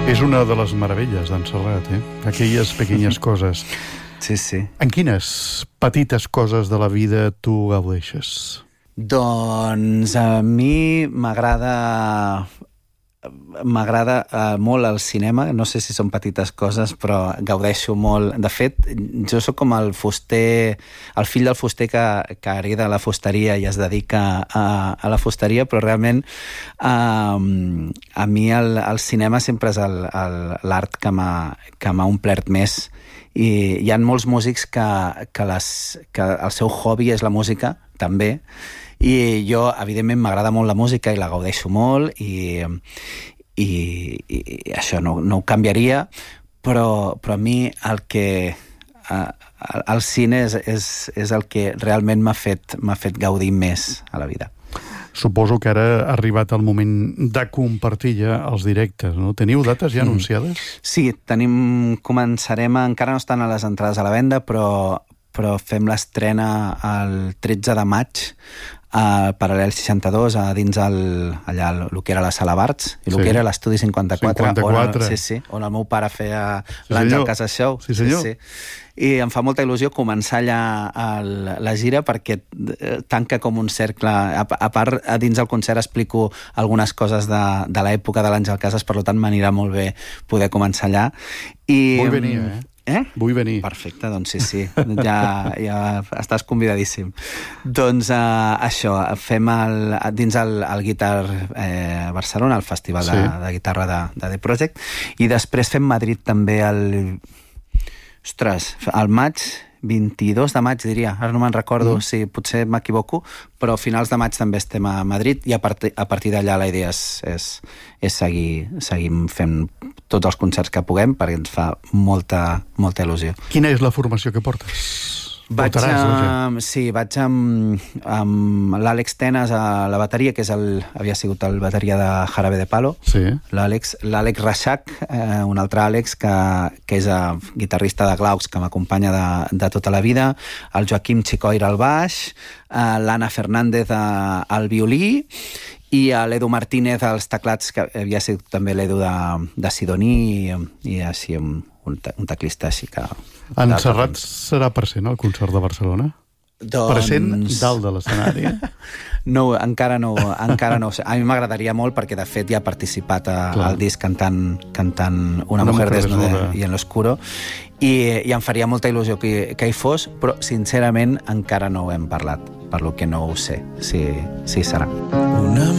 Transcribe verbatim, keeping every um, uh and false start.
És una de les meravelles d'en Serrat, eh? Aquelles pequeñas coses. Sí, sí. En quines petites coses de la vida tu gaudeixes? Doncs a mi m'agrada m'agrada uh, molt el cinema, no sé si són petites coses, però gaudeixo molt. De fet, jo sóc com el fuster, el fill del fuster que, que hereda la fusteria i es dedica a, a la fusteria, però realment uh, a mi el, el cinema sempre és el, el, l'art que m'ha, que m'ha omplert més. I hi ha molts músics que, que, les, que el seu hobby és la música, també, i jo, evidentment, m'agrada molt la música i la gaudeixo molt i, i, i això no, no ho canviaria, però, però a mi el que el, el cine és, és, és el que realment m'ha fet, m'ha fet gaudir més a la vida. Suposo que ara ha arribat el moment de compartir ja els directes, no? Teniu dates ja anunciades? Sí, tenim, començarem, encara no estan a les entrades a la venda, però, però fem l'estrena el tretze de maig al Paral·lel seixanta-dos, a dins el, allà el que era la Sala Barts i el sí. que era l'Estudi cinquanta-quatre, cinquanta-quatre. On, sí, sí, on el meu pare feia sí, l'Àngel Casas Show. Sí, senyor. Sí, sí. I em fa molta il·lusió començar allà el, la gira perquè tanca com un cercle. A, a part, a dins del concert explico algunes coses de, de l'època de l'Àngel Casas, per tant m'anirà molt bé poder començar allà. I, Vull venir, eh? Eh? Vull venir. Perfecte, doncs sí, sí. Ja, ja estàs convidadíssim. Doncs uh, això, fem el, dins el, el Guitar eh, Barcelona, el festival sí. de, de guitarra de, de The Project, i després fem Madrid també el... Ostres, al maig, vint-i-dos de maig, diria. Ara no me'n recordo, mm. si potser m'equivoco, però a finals de maig també estem a Madrid i a partir, a partir d'allà la idea és, és, és seguir, seguir fent tots els concerts que puguem perquè ens fa molta, molta il·lusió. Quina és la formació que portes? Vaig amb, sí, vaig amb, amb l'Àlex Tenas a la bateria, que és el, havia sigut el bateria de Jarabe de Palo. Sí. L'Àlex, l'Àlex Reixac, eh, un altre Àlex, que, que és eh, guitarrista de Glaucs, que m'acompanya de, de tota la vida, el Joaquim Chicoira al baix, eh, l'Anna Fernández eh, al violí, i l'Edu Martínez als teclats, que havia sigut també l'Edu de, de Sidoní, i, i així un, un teclista així que... En Serrat serà present al concert de Barcelona? Doncs... Present dalt de l'escenari? No, encara no, encara no. A mi m'agradaria molt perquè, de fet, ja ha participat a, al disc cantant, cantant Una, Una mujer, mujer desnuda, desnuda y en l'oscuro, i, i em faria molta il·lusió que, que hi fos, però, sincerament, encara no ho hem parlat, per lo que no ho sé si, si serà. Una